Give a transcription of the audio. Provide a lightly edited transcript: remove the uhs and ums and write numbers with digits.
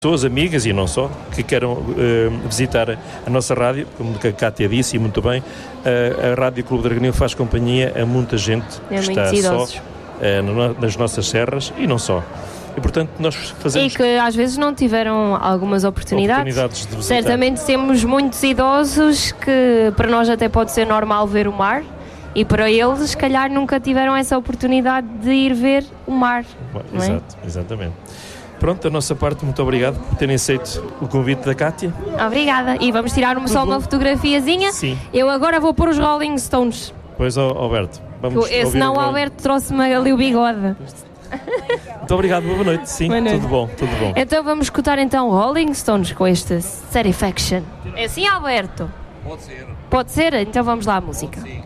pessoas, amigas e não só, que queiram visitar a nossa rádio, como a Cátia disse, e muito bem, a Rádio Clube de Arganil faz companhia a muita gente que está só nas nossas serras e não só. E, portanto, nós fazemos... E que às vezes não tiveram algumas oportunidades de visitar. Certamente temos muitos idosos que para nós até pode ser normal ver o mar e para eles, se calhar, nunca tiveram essa oportunidade de ir ver o mar. Exato, exatamente. Pronto, da nossa parte, muito obrigado por terem aceito o convite da Cátia. Obrigada. E vamos tirar só uma fotografiazinha. Sim. Eu agora vou pôr os Rolling Stones. Pois, Alberto. Senão o Alberto trouxe-me ali o bigode. Muito obrigado, boa noite. Sim, boa noite. Tudo bom. Então vamos escutar então Rolling Stones com este Satisfaction. É assim, Alberto? Pode ser. Pode ser? Então vamos lá à música. Sim.